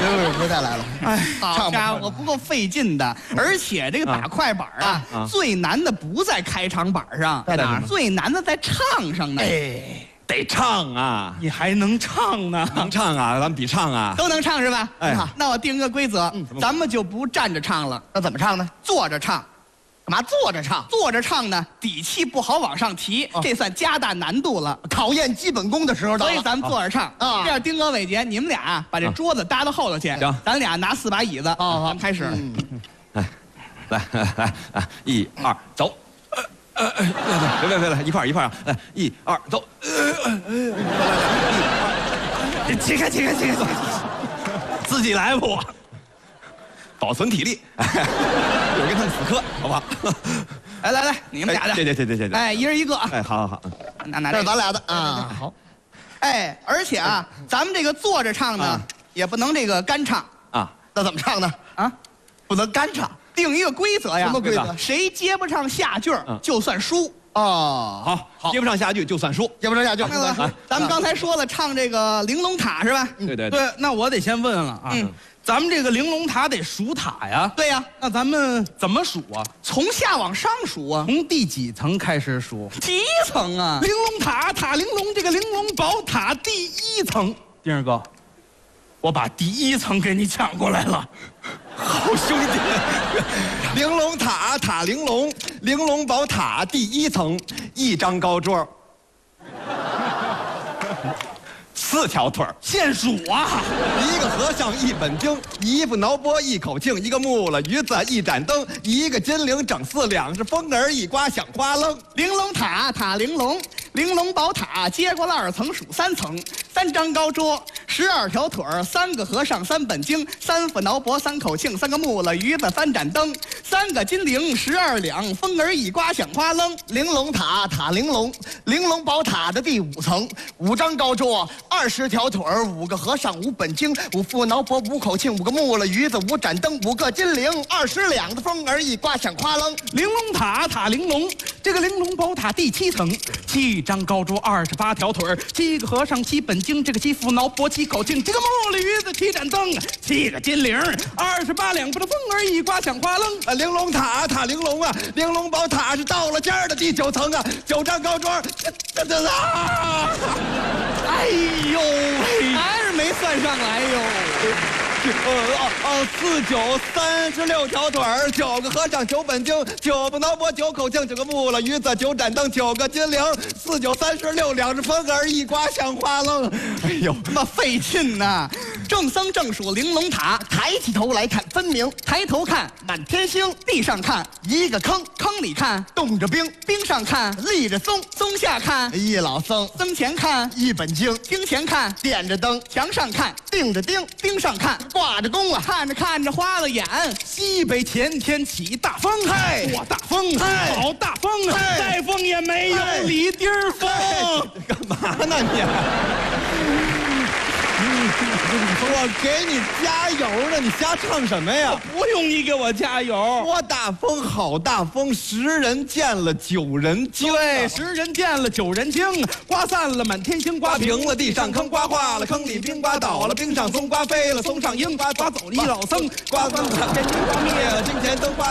别再来了。 哎， 好家伙，不够费劲的。而且这个打快板啊，最难的不在开场板上， 在哪儿？ 最难的在唱上呢。 哎，得唱啊！ 你还能唱呢？ 能唱啊，咱们比唱啊， 都能唱是吧？ 哎， 那我定个规则，咱们就不站着唱了， 那怎么唱呢？ 坐着唱。 干嘛坐着唱？ 坐着唱呢，底气不好往上提，这算加大难度了， 考验基本功的时候到了。 所以咱们坐着唱啊。这样，丁哥、伟杰，你们俩把这桌子搭到后头去， 行， 咱俩拿4把椅子，咱们开始。 来，1、2，走。别了，一块啊！来，1、2，走。 起开， 自己来不？保存体力，有跟他们死磕，好不好？ 来，你们俩的， 对， 哎，一人一个， 哎，好， 拿这是咱俩的啊， 好，哎，而且啊，咱们这个坐着唱呢，也不能这个干唱啊， 那怎么唱呢？ 啊， 不能干唱， 定一个规则呀， 什么规则？ 谁接不上下句就算输。 哦， 好，接不上下句就算输， 接不上下句。 咱们刚才说了，唱这个玲珑塔是吧？ 对， 那我得先问了啊，咱们这个玲珑塔得数塔呀？ 对呀， 那咱们怎么数啊？ 从下往上数啊， 从第几层开始数？ 几层啊？ 玲珑塔，塔玲珑，这个玲珑宝塔第1层。丁儿哥，我把第1层给你抢过来了。 好兄弟，玲珑塔，塔玲珑，玲珑宝塔第1层，1张高桌，4条腿现数啊 ，1个和尚1本经，1副挠拨1口磬，1个木了鱼子1盏灯，1个金铃整4两，是风儿1刮响哗楞。 玲珑塔，塔玲珑，玲珑宝塔接过了2层数3层，3张高桌，12条腿，3个和尚3本经，3副挠拨3口磬，3个木了鱼子3盏灯，3个金铃12两，风儿1刮响哗楞。 玲珑塔，塔玲珑，玲珑宝塔的第5层，5张高桌，20条腿，5个和尚5本经，5副挠拨5口磬，5个木了鱼子5盏灯，5个金铃20两的风儿1刮响哗楞。 玲珑塔，塔玲珑，这个玲珑宝塔第7层，7张高桌，28条腿，7个和尚7本经，这个7副挠拨7口磬，这个木了鱼子7盏灯，7个金铃28两，不的风儿1刮响哗楞。 玲珑塔，塔玲珑啊，玲珑宝塔是到了尖的第9层啊，9张高桌， 哎呦喂，还是没算上来哟。 4、9、36条腿儿，9个和尚9本经，9副挠拨9口磬，9个木了鱼子9盏灯，9个金铃，4、9、36两只风儿1刮响哗楞。哎呦， 他妈费劲呐！正僧正数玲珑塔， 抬起头来看分明， 抬头看满天星， 地上看一个坑， 坑里看冻着冰， 冰上看立着松， 松下看一老僧， 僧前看 1本经， 经前看点着灯， 墙上看钉着钉， 钉上看挂着弓啊， 看着看着花了眼。 西北前天起大风， 嗨， 我大风， 嗨， 好大风啊！ 嗨， 再风也没有李丁儿风。 干嘛呢你？我给你加油呢，你瞎唱什么呀？ 不用你给我加油。 多大风，好大风，10人见了9人惊。 对，10人见了9人惊，刮散了满天星， 刮平了地上坑，刮化了坑里冰，刮倒了冰上松，刮飞了松上鹰，刮走了一老僧，刮翻了天星，刮灭了金钱灯，刮。